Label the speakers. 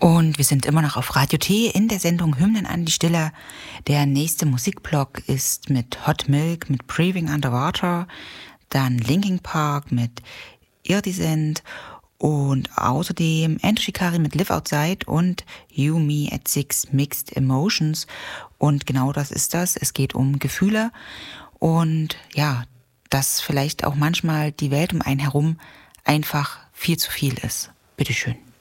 Speaker 1: Und wir sind immer noch auf Radio T in der Sendung Hymnen an die Stille. Der nächste Musikblock ist mit Hot Milk, mit Breathing Underwater, dann Linkin Park mit Iridescent und außerdem Endo Shikari mit Live Outside und You Me at Six Mixed Emotions. Und genau das ist das. Es geht um Gefühle und ja, dass vielleicht auch manchmal die Welt um einen herum einfach viel zu viel ist. Bitteschön.